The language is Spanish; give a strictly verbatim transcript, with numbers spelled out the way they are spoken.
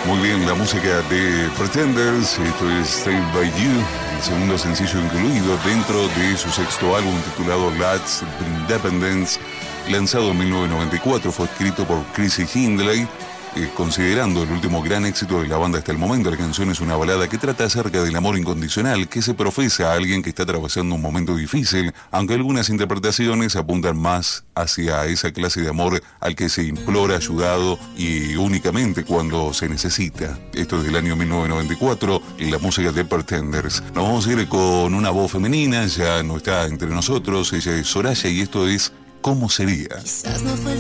Muy bien, la música de Pretenders, esto es Stay By You, el segundo sencillo incluido dentro de su sexto álbum titulado Last Independence, lanzado en mil novecientos noventa y cuatro, fue escrito por Chrissy Hindley. Eh, considerando el último gran éxito de la banda hasta el momento, la canción es una balada que trata acerca del amor incondicional que se profesa a alguien que está atravesando un momento difícil, aunque algunas interpretaciones apuntan más hacia esa clase de amor al que se implora ayudado y únicamente cuando se necesita. Esto es del año mil novecientos noventa y cuatro, la música de Pretenders. Nos vamos a ir con una voz femenina, ya no está entre nosotros, ella es Soraya y esto es ¿Cómo sería? Quizás no fue el